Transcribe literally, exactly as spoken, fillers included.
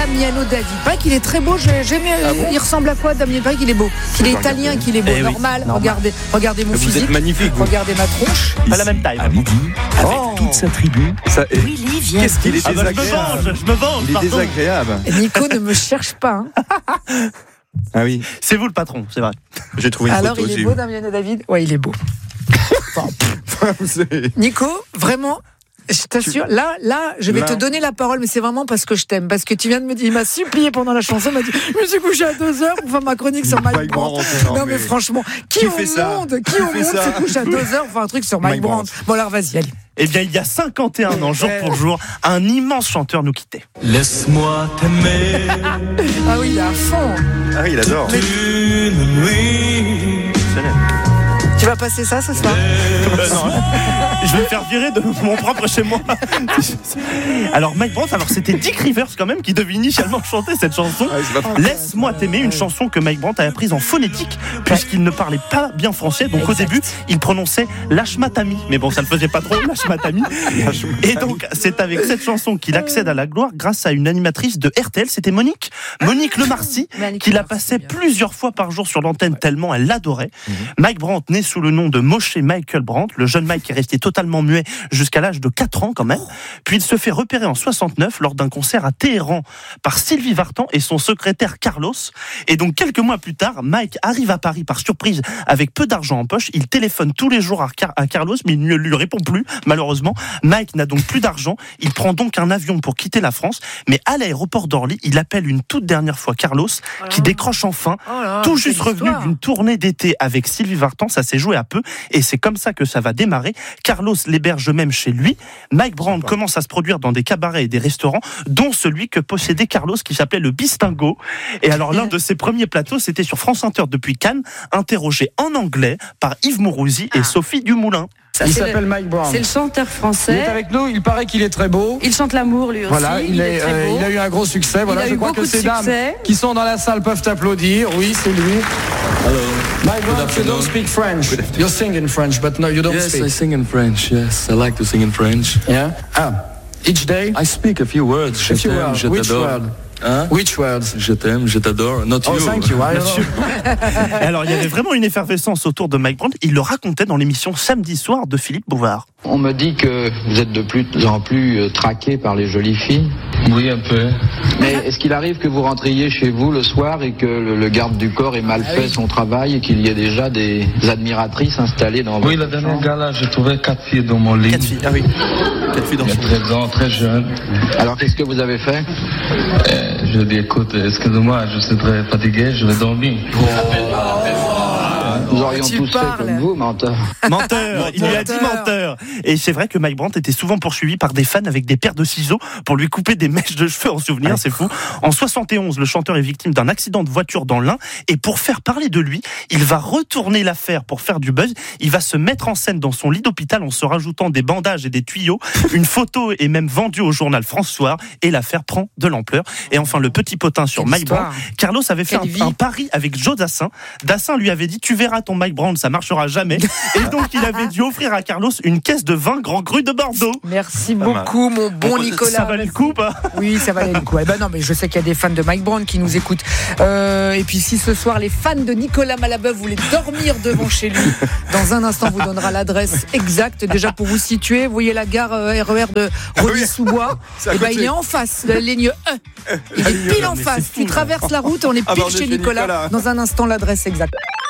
Damiano David. Pas qu'il est très beau. J'aime, ah bon il ressemble à quoi, Damiano? Pas qu'il est beau. Qu'il est italien, qu'il est beau. Eh normal. Oui, normal. Regardez, regardez mon vous physique. Êtes magnifique. Vous. Regardez ma tronche. Pas la même taille. À midi, avec oh. toute sa tribu. Ça est... Willy vient. Qu'est-ce qu'il est ah désagréable. bah, je me venge. Je me venge. Il est pardon. désagréable. Nico ne me cherche pas. Hein. Ah oui. C'est vous le patron, c'est vrai. J'ai trouvé une Alors, photo. Alors il est beau, Damiano David? Ouais, il est beau. Enfin, Nico, vraiment. Je t'assure, là, là, je vais là. te donner la parole, mais c'est vraiment parce que je t'aime. Parce que tu viens de me dire, il m'a supplié pendant la chanson, il m'a dit, je me suis couché à deux heures pour faire ma chronique sur Mike Brandt. Non, non, mais, mais franchement, qui, qui au fait monde, ça qui, qui au monde ça se couche à deux heures pour faire un truc sur Mike, Mike Brandt? Bon, alors vas-y, allez. Eh bien, il y a cinquante et un ans, jour pour jour, un immense chanteur nous quittait. Laisse-moi t'aimer. Ah oui, il est à fond. Ah oui, il adore. Mais... Une nuit. Tu vas passer ça ce soir? Non, je vais me faire virer de mon propre chez moi. Alors Mike Brandt, alors c'était Dick Rivers quand même qui devait initialement chanter cette chanson. Ah, Laisse-moi t'aimer, une chanson que Mike Brandt a apprise en phonétique puisqu'il ne parlait pas bien français. Donc exact. Au début, il prononçait Lashmatami, mais bon, ça ne le faisait pas trop Lashmatami. Et donc c'est avec cette chanson qu'il accède à la gloire grâce à une animatrice de R T L. C'était Monique, Monique Lemarcy, qui la passait plusieurs fois par jour sur l'antenne tellement elle l'adorait. Mm-hmm. Mike Brandt, né sous le nom de Moshe Michael Brandt. Le jeune Mike est resté totalement muet jusqu'à l'âge de quatre ans quand même. Puis il se fait repérer en soixante-neuf lors d'un concert à Téhéran par Sylvie Vartan et son secrétaire Carlos. Et donc quelques mois plus tard, Mike arrive à Paris par surprise avec peu d'argent en poche. Il téléphone tous les jours à, Car- à Carlos, mais il ne lui répond plus malheureusement. Mike n'a donc plus d'argent. Il prend donc un avion pour quitter la France. Mais à l'aéroport d'Orly, il appelle une toute dernière fois Carlos, oh qui décroche enfin, oh là, tout juste revenu d'une tournée d'été avec Sylvie Vartan. Ça s'est joué à peu et c'est comme ça que ça va démarrer. Carlos l'héberge même chez lui. Mike Brandt commence à se produire dans des cabarets et des restaurants, dont celui que possédait Carlos qui s'appelait le Bistingo. Et alors l'un de ses premiers plateaux, c'était sur France Inter depuis Cannes, interrogé en anglais par Yves Mourouzi et ah. Sophie Dumoulin. Ça, il s'appelle le, Mike Brandt. C'est le chanteur français. Il est avec nous, il paraît qu'il est très beau. Il chante l'amour lui aussi. Voilà, il, il, est, est très beau. Euh, il a eu un gros succès. Voilà, je crois que ces dames qui sont dans la salle peuvent applaudir. Oui, c'est lui. Hello. Mike Brandt, you don't speak French. You sing in French, but no, you don't yes, speak. Yes, I sing in French. Yes, I like to sing in French. Yeah. Ah, each day. I speak a few words. Je few t'aime, words. je Which t'adore. word? Hein? Which words? Je t'aime, je t'adore. Not oh, you. Thank you. Et alors, il y avait vraiment une effervescence autour de Mike Brandt. Il le racontait dans l'émission Samedi soir de Philippe Bouvard. On me dit que vous êtes de plus en plus traqué par les jolies filles. Oui, un peu. Mais est-ce qu'il arrive que vous rentriez chez vous le soir et que le, le garde du corps ait mal fait ah oui. son travail et qu'il y ait déjà des admiratrices installées dans votre Oui, la dernière gala, j'ai trouvé quatre filles dans mon lit. Quatre filles, ah oui. Quatre filles dans son lit. treize ans, très jeune. Alors, qu'est-ce que vous avez fait? euh, Je dis, écoute, excuse-moi, je suis très fatigué, je vais dormir. Oh. Nous aurions tous fait comme vous, menteur. Menteur, il lui a dit menteur. Et c'est vrai que Mike Brandt était souvent poursuivi par des fans avec des paires de ciseaux pour lui couper des mèches de cheveux en souvenir, c'est fou. En soixante et onze, le chanteur est victime d'un accident de voiture dans l'Ain et pour faire parler de lui, il va retourner l'affaire pour faire du buzz. Il va se mettre en scène dans son lit d'hôpital en se rajoutant des bandages et des tuyaux. Une photo est même vendue au journal France Soir et l'affaire prend de l'ampleur. Et enfin, le petit potin sur Mike Brandt. Carlos avait fait un, un pari avec Joe Dassin. Dassin lui avait dit, tu verras ton Mike Brandt, ça marchera jamais. Et donc, il avait dû offrir à Carlos une caisse de vin Grand Cru de Bordeaux. Merci beaucoup, mon bon bon, Nicolas. Ça valait le coup, pas? Oui, ça valait le coup. Eh ben non, mais je sais qu'il y a des fans de Mike Brandt qui nous écoutent. Euh, et puis, si ce soir, les fans de Nicolas Malabeuf voulaient dormir devant chez lui, dans un instant, vous donnera l'adresse exacte. Déjà, pour vous situer, vous voyez la gare euh, R E R de Rony-sous-Bois. Et ben, il est en face de la ligne E. Il est pile en face. Tu traverses la route, on est pile ah bah on chez Nicolas. Nicolas. Dans un instant, l'adresse exacte.